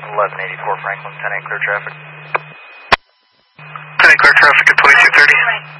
1184 Franklin, 10-8 clear traffic. 10-8 clear traffic at 2230.